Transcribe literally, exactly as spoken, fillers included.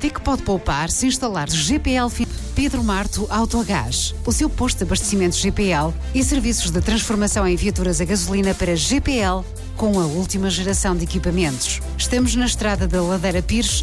Quanto é que pode poupar se instalar G P L Pedro Marto Autogás, o seu posto de abastecimento G P L e serviços de transformação em viaturas a gasolina para G P L com a última geração de equipamentos. Estamos na estrada da Ladeira Pires,